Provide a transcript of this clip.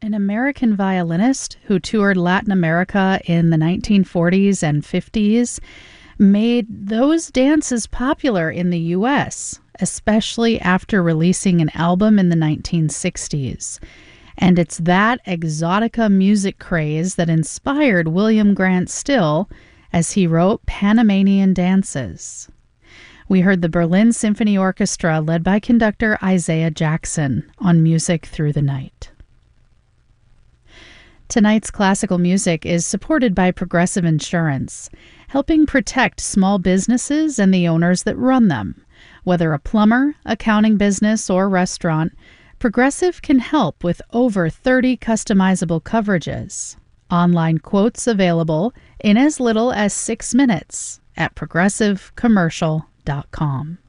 An American violinist who toured Latin America in the 1940s and 50s made those dances popular in the U.S., especially after releasing an album in the 1960s. And it's that exotica music craze that inspired William Grant Still as he wrote Panamanian Dances. We heard the Berlin Symphony Orchestra led by conductor Isaiah Jackson on Music Through the Night. Tonight's classical music is supported by Progressive Insurance, helping protect small businesses and the owners that run them. Whether a plumber, accounting business, or restaurant, Progressive can help with over 30 customizable coverages. Online quotes available in as little as 6 minutes at progressivecommercial.com.